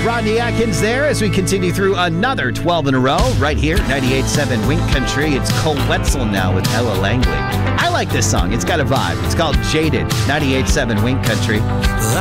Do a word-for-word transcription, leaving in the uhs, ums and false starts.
Rodney Atkins there as we continue through another twelve in a row right here, ninety-eight point seven Wink Country. It's Cole Wetzel now with Ella Langley. I like this song. It's got a vibe. It's called Jaded, ninety-eight point seven Wink Country.